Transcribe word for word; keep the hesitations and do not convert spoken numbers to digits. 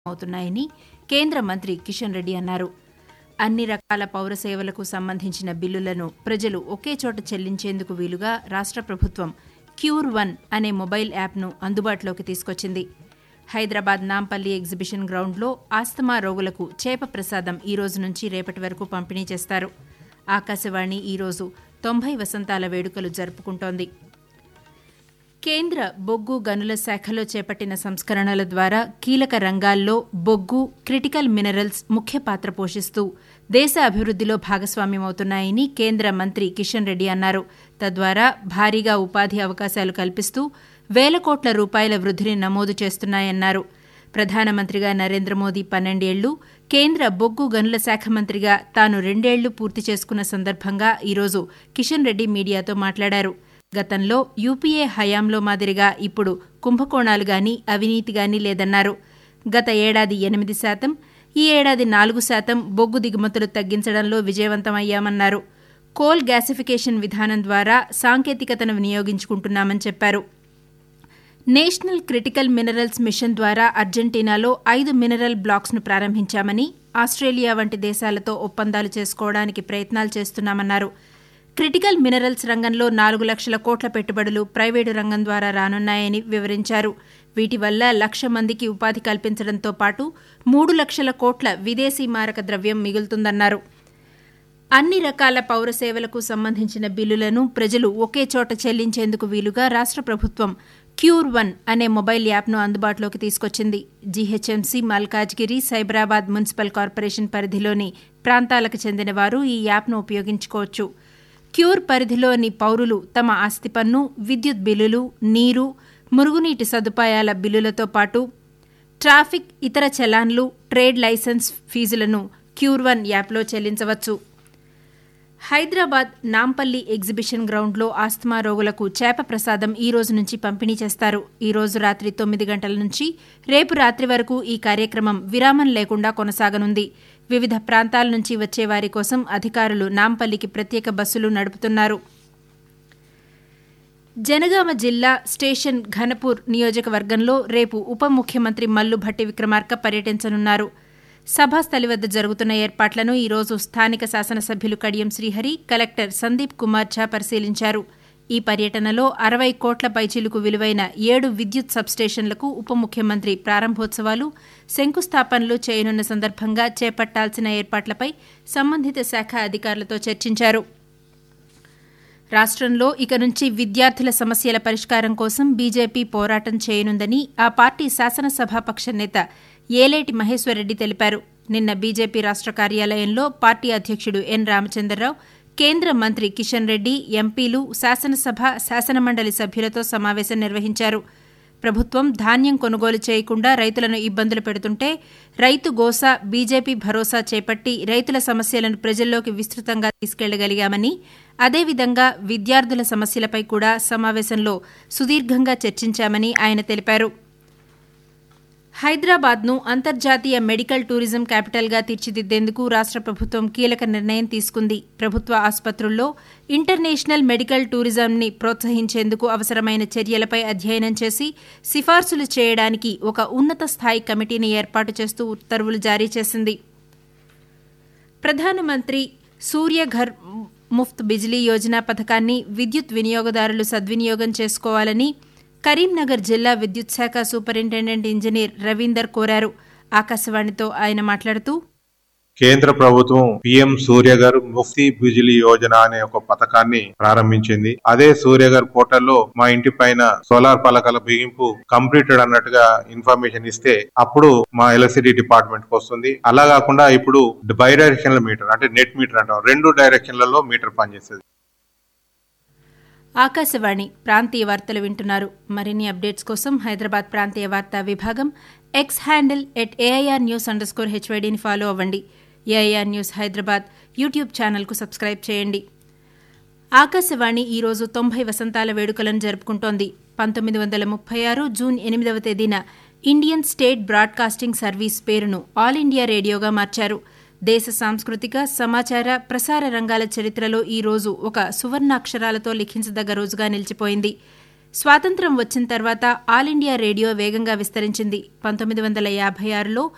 అవుతున్నాయని కేంద్ర మంత్రి కిషన్ రెడ్డి అన్నారు. అన్ని రకాల పౌర సేవలకు సంబంధించిన బిల్లులను ప్రజలు ఒకే చోట చెల్లించేందుకు వీలుగా రాష్ట్ర ప్రభుత్వం క్యూర్ వన్ అనే మొబైల్ యాప్ను అందుబాటులోకి తీసుకొచ్చింది. హైదరాబాద్ నాంపల్లి ఎగ్జిబిషన్ గ్రౌండ్లో ఆస్తమా రోగులకు చేప ప్రసాదం ఈ రోజు నుంచి రేపటి వరకు పంపిణీ చేస్తారు. ఆకాశవాణి ఈరోజు తొంభై వసంతాల వేడుకలు జరుపుకుంటోంది. కేంద్ర బొగ్గు గనుల శాఖలో చేపట్టిన సంస్కరణల ద్వారా కీలక రంగాల్లో బొగ్గు, క్రిటికల్ మినరల్స్ ముఖ్య పాత్ర పోషిస్తూ దేశ అభివృద్దిలో భాగస్వామ్యమవుతున్నాయని కేంద్ర మంత్రి కిషన్ రెడ్డి అన్నారు. తద్వారా భారీగా ఉపాధి అవకాశాలు కల్పిస్తూ వేల కోట్ల రూపాయల వృద్ధిని నమోదు చేస్తున్నాయన్నారు. ప్రధానమంత్రిగా నరేంద్ర మోదీ పన్నెండేళ్లు, కేంద్ర బొగ్గు గనుల శాఖ మంత్రిగా తాను రెండేళ్లు పూర్తి చేసుకున్న సందర్భంగా ఈరోజు కిషన్ రెడ్డి మీడియాతో మాట్లాడారు. గతంలో యూపీఏ హయాంలో మాదిరిగా ఇప్పుడు కుంభకోణాలు గాని అవినీతి గాని లేదన్నారు. గత ఏడాది ఎనిమిది శాతం, ఈ ఏడాది నాలుగు శాతం బొగ్గు దిగుమతులు తగ్గించడంలో విజయవంతమయ్యామన్నారు. కోల్ గ్యాసిఫికేషన్ విధానం ద్వారా సాంకేతికతను వినియోగించుకుంటున్నామని చెప్పారు. నేషనల్ క్రిటికల్ మినరల్స్ మిషన్ ద్వారా అర్జెంటీనాలో ఐదు మినరల్ బ్లాక్స్ను ప్రారంభించామని, ఆస్ట్రేలియా వంటి దేశాలతో ఒప్పందాలు చేసుకోవడానికి ప్రయత్నాలు చేస్తున్నామన్నారు. క్రిటికల్ మినరల్స్ రంగంలో నాలుగు లక్షల కోట్ల పెట్టుబడులు ప్రైవేటు రంగం ద్వారా రానున్నాయని వివరించారు. వీటి వల్ల లక్ష మందికి ఉపాధి కల్పించడంతో పాటు మూడు లక్షల కోట్ల విదేశీ మారక ద్రవ్యం మిగులుతుందన్నారు. అన్ని రకాల పౌర సేవలకు సంబంధించిన బిల్లులను ప్రజలు ఒకే చోట చెల్లించేందుకు వీలుగా రాష్ట్ర ప్రభుత్వం క్యూర్ వన్ అనే మొబైల్ యాప్ను అందుబాటులోకి తీసుకొచ్చింది. GHMC, Malkajgiri, Cyberabad municipal corporation పరిధిలోని ప్రాంతాలకు చెందిన వారు ఈ యాప్ను ఉపయోగించుకోవచ్చు. క్యూర్ పరిధిలోని పౌరులు తమ ఆస్తి పన్ను, విద్యుత్ బిల్లులు, నీరు, మురుగునీటి సదుపాయాల బిల్లులతో పాటు ట్రాఫిక్, ఇతర చలాన్లు, ట్రేడ్ లైసెన్స్ ఫీజులను క్యూర్ వన్ యాప్లో చెల్లించవచ్చు. హైదరాబాద్ నాంపల్లి ఎగ్జిబిషన్ గ్రౌండ్లో ఆస్తమా రోగులకు చేప ప్రసాదం ఈ రోజు నుంచి పంపిణీ చేస్తారు. ఈ రోజు రాత్రి తొమ్మిది గంటల నుంచి రేపు రాత్రి వరకు ఈ కార్యక్రమం విరామం లేకుండా కొనసాగనుంది. వివిధ ప్రాంతాల నుంచి వచ్చే వారి కోసం అధికారులు నాంపల్లికి ప్రత్యేక బస్సులు నడుపుతున్నారు. జనగామ జిల్లా స్టేషన్ ఘనపూర్ నియోజకవర్గంలో రేపు ఉప ముఖ్యమంత్రి మల్లు భట్టి విక్రమార్క పర్యటించనున్నారు. సభాస్థలి వద్ద జరుగుతున్న ఏర్పాట్లను ఈరోజు స్థానిక శాసనసభ్యులు కడియం శ్రీహరి, కలెక్టర్ సందీప్ కుమార్ ఝా పరిశీలించారు. ఈ పర్యటనలో అరవై కోట్ల పైచిలుకు విలువైన ఏడు విద్యుత్ సబ్స్టేషన్లకు ఉప ముఖ్యమంత్రి ప్రారంభోత్సవాలు, శంకుస్థాపనలు చేయనున్న సందర్భంగా చేపట్టాల్సిన ఏర్పాట్లపై సంబంధిత శాఖ అధికారులతో చర్చించారు. రాష్ట్రంలో ఇక నుంచి విద్యార్థుల సమస్యల పరిష్కారం కోసం బీజేపీ పోరాటం చేయనుందని ఆ పార్టీ శాసనసభాపక్ష నేత ఏలేటి మహేశ్వర్రెడ్డి తెలిపారు. నిన్న బీజేపీ రాష్ట్ర కార్యాలయంలో పార్టీ అధ్యక్షుడు ఎన్ రామచంద్రరావు, కేంద్ర మంత్రి కిషన్ రెడ్డి, ఎంపీలు, శాసనసభ, శాసనమండలి సభ్యులతో సమావేశం నిర్వహించారు. ప్రభుత్వం ధాన్యం కొనుగోలు చేయకుండా రైతులను ఇబ్బందులు పెడుతుంటే రైతు గోసా, బీజేపీ భరోసా చేపట్టి రైతుల సమస్యలను ప్రజల్లోకి విస్తృతంగా తీసుకెళ్లగలిగామని, అదేవిధంగా విద్యార్థుల సమస్యలపై కూడా సమావేశంలో సుదీర్ఘంగా చర్చించామని ఆయన తెలిపారు. హైదరాబాద్ను అంతర్జాతీయ మెడికల్ టూరిజం క్యాపిటల్గా తీర్చిదిద్దేందుకు రాష్ట్ర ప్రభుత్వం కీలక నిర్ణయం తీసుకుంది. ప్రభుత్వ ఆసుపత్రుల్లో ఇంటర్నేషనల్ మెడికల్ టూరిజంని ప్రోత్సహించేందుకు అవసరమైన చర్యలపై అధ్యయనం చేసి సిఫార్సులు చేయడానికి ఒక ఉన్నత స్థాయి కమిటీని ఏర్పాటు చేస్తూ ఉత్తర్వులు జారీ చేసింది. ప్రధానమంత్రి సూర్యఘర్ ముఫ్త్ బిజిలీ యోజన పథకాన్ని విద్యుత్ వినియోగదారులు సద్వినియోగం చేసుకోవాలని కరీంనగర్ జిల్లా విద్యుత్ శాఖ సూపరింటెండెంట్ ఇంజనీర్ రవీందర్ కోరారు. ఆకాశవాణితో ఆయన మాట్లాడుతూ, కేంద్ర ప్రభుత్వం పిఎం సూర్యఘర్ ముఫ్తీ బిజిలీ యోజన అనే ఒక పథకాన్ని ప్రారంభించింది. అదే సూర్యఘర్ పోర్టల్లో మా ఇంటి పైన సోలార్ పలకల బిగింపు కంప్లీటెడ్ అన్నట్టుగా ఇన్ఫర్మేషన్ ఇస్తే అప్పుడు మా ఎలక్ట్రిసిటీ డిపార్ట్మెంట్ కు వస్తుంది. అలా కాకుండా ఇప్పుడు బై డైరెక్షనల్ మీటర్ అంటే నెట్ మీటర్ అంటాం, రెండు డైరెక్షన్లలో మీటర్ పనిచేస్తుంది. ఆకాశవాణి ప్రాంతీయ వార్తలు వింటున్నారు. మరిన్ని అప్డేట్స్ కోసం హైదరాబాద్ ప్రాంతీయ వార్తా విభాగం X handle at AIR news under score హెచ్వైడీని follow అవ్వండి. ఏఐఆర్ న్యూస్ హైదరాబాద్ యూట్యూబ్ ఛానల్కు సబ్స్క్రైబ్ చేయండి. ఆకాశవాణి ఈరోజు తొంభై వసంతాల వేడుకలను జరుపుకుంటోంది. పంతొమ్మిది వందల ముప్పై ఆరు జూన్ ఎనిమిదవ తేదీన ఇండియన్ స్టేట్ బ్రాడ్కాస్టింగ్ సర్వీస్ పేరును ఆల్ ఇండియా రేడియోగా మార్చారు. దేశ సాంస్కృతిక, సమాచార, ప్రసార రంగాల చరిత్రలో ఈ రోజు ఒక సువర్ణాక్షరాలతో లిఖించదగ్గ రోజుగా నిలిచిపోయింది. స్వాతంత్ర్యం వచ్చిన తర్వాత ఆల్ ఇండియా రేడియో వేగంగా విస్తరించింది. పంతొమ్మిది వందల యాభై ఆరులో